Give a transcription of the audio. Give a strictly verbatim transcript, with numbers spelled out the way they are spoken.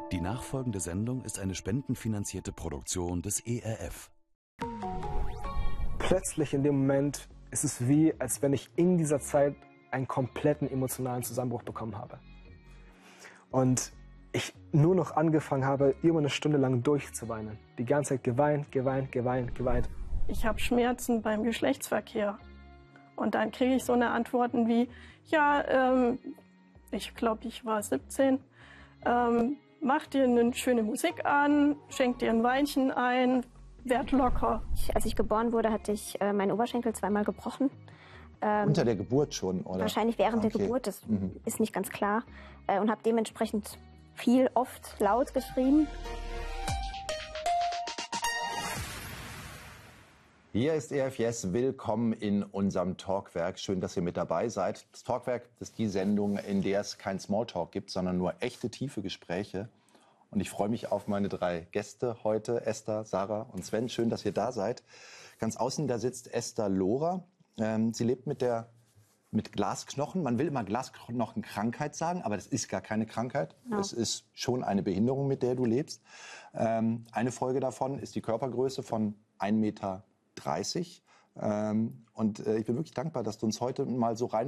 Die nachfolgende Sendung ist eine spendenfinanzierte Produktion des E R F. Plötzlich in dem Moment ist es wie, als wenn ich in dieser Zeit einen kompletten emotionalen Zusammenbruch bekommen habe. Und ich nur noch angefangen habe, über eine Stunde lang durchzuweinen. Die ganze Zeit geweint, geweint, geweint, geweint. Ich habe Schmerzen beim Geschlechtsverkehr. Und dann kriege ich so eine Antworten wie, ja, ähm, ich glaube, ich war siebzehn, ähm, mach dir eine schöne Musik an, schenk dir ein Weinchen ein, werd locker. Ich, als ich geboren wurde, hatte ich äh, meinen Oberschenkel zweimal gebrochen. Ähm, Unter der Geburt schon, oder? Wahrscheinlich während okay. der Geburt, das mhm. ist nicht ganz klar. Äh, und habe dementsprechend viel, oft laut geschrien. Hier ist E R F Yes, willkommen in unserem Talkwerk. Schön, dass ihr mit dabei seid. Das Talkwerk, das ist die Sendung, in der es kein Smalltalk gibt, sondern nur echte, tiefe Gespräche. Und ich freue mich auf meine drei Gäste heute, Esther, Sarah und Sven. Schön, dass ihr da seid. Ganz außen, da sitzt Esther Lohrer. Ähm, sie lebt mit der mit Glasknochen. Man will immer Glasknochenkrankheit sagen, aber das ist gar keine Krankheit. No. Es ist schon eine Behinderung, mit der du lebst. Ähm, eine Folge davon ist die Körpergröße von ein Meter dreißig. Ähm, und äh, ich bin wirklich dankbar, dass du uns heute mal so rein